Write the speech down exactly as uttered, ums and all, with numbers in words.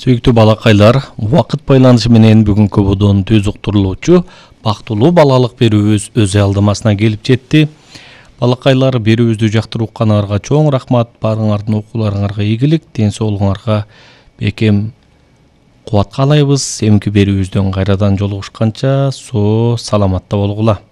Сүйүктүү балакайлар, убакыт байланышы менен бүгүнкү бодон түз уктурулуучу бактылуу балалык берүүбүз өз алдымасына келип жетти. Балакайлар, берүүбүздү жактырып укканыңарга чоң рахмат. Баарыңардын окууларыңарга ийгилик, ден соолугуңарга бекем кубат каалайбыз. Эмки берүүбүздөн кайрадан жолугушканча соо саламатта болгула.